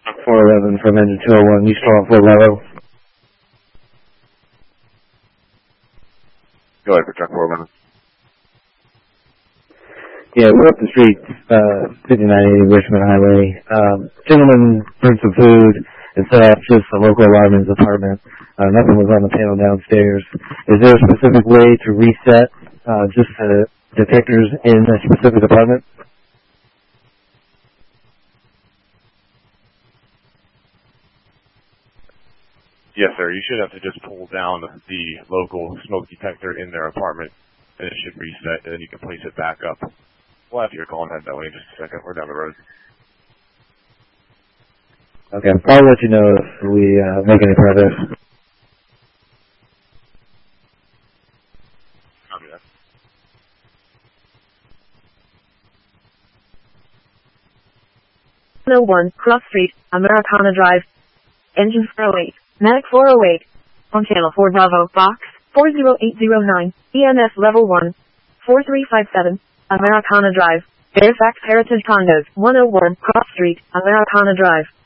411 from engine 201. You still on Fort Level? Go ahead for truck 411. Yeah, we're up the street, 5980 Richmond Highway. Gentleman brought some food and set up just a local alarm in his apartment. Nothing was on the panel downstairs. Is there a specific way to reset just the detectors in a specific apartment? Yes, sir. You should have to just pull down the local smoke detector in their apartment, and it should reset, and then you can place it back up. We'll have your call and head that way in just a second. We're down the road. Okay, I'll let you know if we make any progress. Copy that. No. 1 Cross Street, Americana Drive. Engine 408, Medic 408. On channel 4 Bravo, box 40809, EMS level 1, 4357. Americana Drive, Fairfax Heritage Condos, 101 Cross Street, Americana Drive.